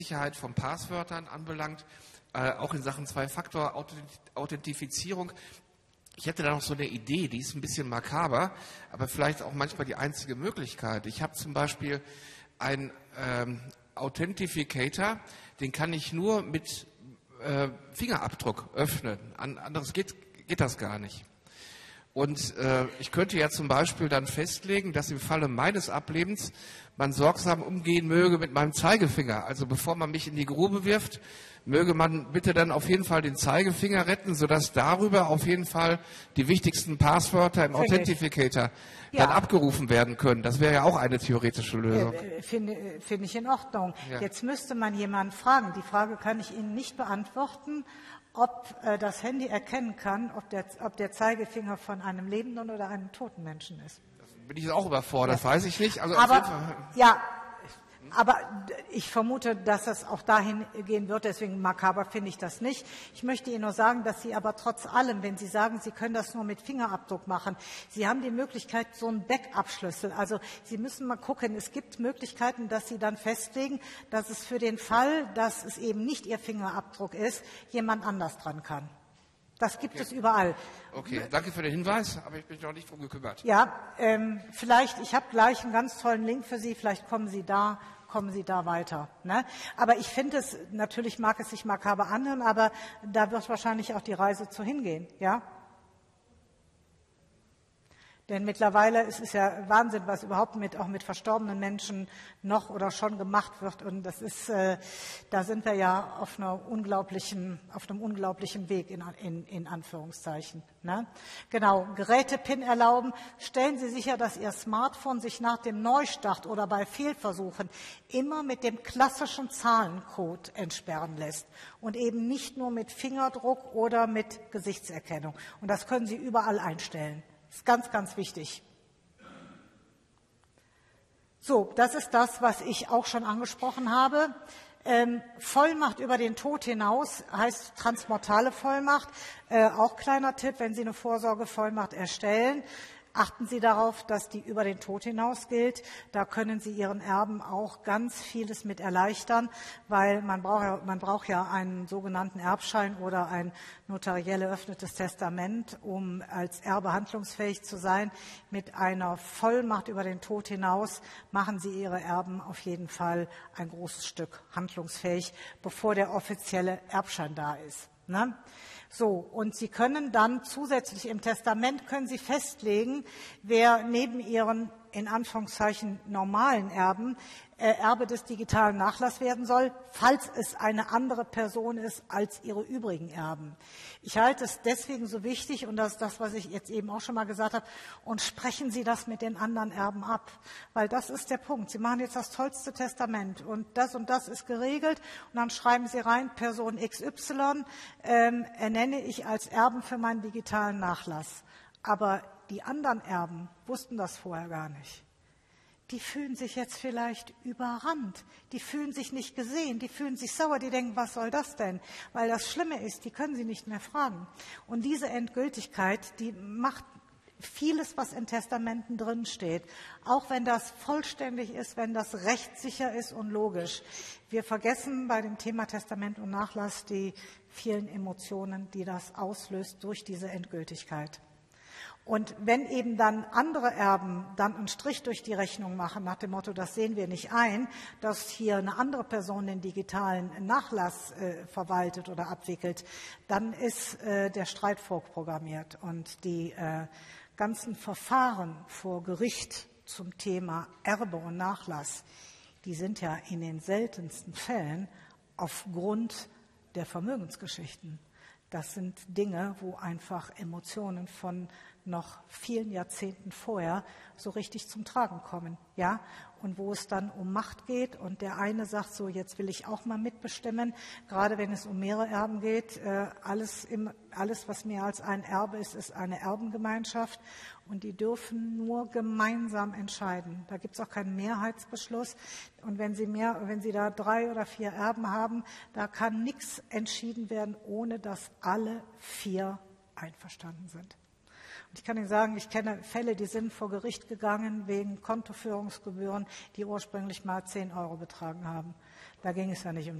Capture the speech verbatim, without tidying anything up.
Sicherheit von Passwörtern anbelangt, äh, auch in Sachen Zwei-Faktor-Authentifizierung. Ich hätte da noch so eine Idee, die ist ein bisschen makaber, aber vielleicht auch manchmal die einzige Möglichkeit. Ich habe zum Beispiel einen ähm, Authentificator, den kann ich nur mit äh, Fingerabdruck öffnen. An, anderes geht, geht das gar nicht. Und äh, ich könnte ja zum Beispiel dann festlegen, dass im Falle meines Ablebens man sorgsam umgehen möge mit meinem Zeigefinger. Also bevor man mich in die Grube wirft, möge man bitte dann auf jeden Fall den Zeigefinger retten, sodass darüber auf jeden Fall die wichtigsten Passwörter im Authentificator ja. dann abgerufen werden können. Das wäre ja auch eine theoretische Lösung. Äh, Finde find ich in Ordnung. Ja. Jetzt müsste man jemanden fragen. Die Frage kann ich Ihnen nicht beantworten, ob äh, das Handy erkennen kann, ob der, ob der Zeigefinger von einem lebenden oder einem toten Menschen ist. Das bin ich jetzt auch überfordert, ja. Weiß ich nicht. Also aber, auf jeden Fall. Ja, aber ich vermute, dass es auch dahin gehen wird, deswegen makaber finde ich das nicht. Ich möchte Ihnen nur sagen, dass Sie aber trotz allem, wenn Sie sagen, Sie können das nur mit Fingerabdruck machen, Sie haben die Möglichkeit, so einen Backup-Schlüssel. Also Sie müssen mal gucken, es gibt Möglichkeiten, dass Sie dann festlegen, dass es für den Fall, dass es eben nicht Ihr Fingerabdruck ist, jemand anders dran kann. Das gibt okay. es überall. Okay, danke für den Hinweis, aber ich bin noch nicht drum gekümmert. Ja, ähm, vielleicht, ich habe gleich einen ganz tollen Link für Sie, vielleicht kommen Sie da, kommen Sie da weiter. Ne? Aber ich finde es, natürlich mag es sich makaber anhören, aber da wird wahrscheinlich auch die Reise zu hingehen, ja? Denn mittlerweile ist es ja Wahnsinn, was überhaupt mit, auch mit verstorbenen Menschen noch oder schon gemacht wird. Und das ist, äh, da sind wir ja auf einer unglaublichen, auf einem unglaublichen Weg in, in, in Anführungszeichen. Ne? Genau, Geräte-PIN erlauben. Stellen Sie sicher, dass Ihr Smartphone sich nach dem Neustart oder bei Fehlversuchen immer mit dem klassischen Zahlencode entsperren lässt und eben nicht nur mit Fingerdruck oder mit Gesichtserkennung. Und das können Sie überall einstellen. Das ist ganz, ganz wichtig. So, das ist das, was ich auch schon angesprochen habe. Ähm, Vollmacht über den Tod hinaus heißt transmortale Vollmacht. Äh, auch kleiner Tipp, wenn Sie eine Vorsorgevollmacht erstellen, achten Sie darauf, dass die über den Tod hinaus gilt. Da können Sie Ihren Erben auch ganz vieles mit erleichtern, weil man braucht ja, man braucht ja einen sogenannten Erbschein oder ein notariell eröffnetes Testament, um als Erbe handlungsfähig zu sein. Mit einer Vollmacht über den Tod hinaus machen Sie Ihre Erben auf jeden Fall ein großes Stück handlungsfähig, bevor der offizielle Erbschein da ist. Ne? So, und Sie können dann zusätzlich im Testament können Sie festlegen, wer neben Ihren in Anführungszeichen normalen Erben äh, Erbe des digitalen Nachlasses werden soll, falls es eine andere Person ist als Ihre übrigen Erben. Ich halte es deswegen so wichtig, und das ist das, was ich jetzt eben auch schon mal gesagt habe, und sprechen Sie das mit den anderen Erben ab, weil das ist der Punkt. Sie machen jetzt das tollste Testament und das und das ist geregelt und dann schreiben Sie rein, Person X Y ähm, ernenne ich als Erben für meinen digitalen Nachlass. Aber die anderen Erben wussten das vorher gar nicht. Die fühlen sich jetzt vielleicht überrannt. Die fühlen sich nicht gesehen. Die fühlen sich sauer. Die denken, was soll das denn? Weil das Schlimme ist, die können sie nicht mehr fragen. Und diese Endgültigkeit, die macht vieles, was in Testamenten drin steht. Auch wenn das vollständig ist, wenn das rechtssicher ist und logisch. Wir vergessen bei dem Thema Testament und Nachlass die vielen Emotionen, die das auslöst durch diese Endgültigkeit. Und wenn eben dann andere Erben dann einen Strich durch die Rechnung machen, nach dem Motto, das sehen wir nicht ein, dass hier eine andere Person den digitalen Nachlass äh, verwaltet oder abwickelt, dann ist äh, der Streit vorprogrammiert. Und die äh, ganzen Verfahren vor Gericht zum Thema Erbe und Nachlass, die sind ja in den seltensten Fällen aufgrund der Vermögensgeschichten. Das sind Dinge, wo einfach Emotionen von noch vielen Jahrzehnten vorher so richtig zum Tragen kommen, ja, und wo es dann um Macht geht und der eine sagt so, jetzt will ich auch mal mitbestimmen, gerade wenn es um mehrere Erben geht, äh, alles, im, alles, was mehr als ein Erbe ist, ist eine Erbengemeinschaft und die dürfen nur gemeinsam entscheiden. Da gibt es auch keinen Mehrheitsbeschluss und wenn Sie mehr, wenn Sie da drei oder vier Erben haben, da kann nichts entschieden werden, ohne dass alle vier einverstanden sind. Und ich kann Ihnen sagen, ich kenne Fälle, die sind vor Gericht gegangen wegen Kontoführungsgebühren, die ursprünglich mal zehn Euro betragen haben. Da ging es ja nicht um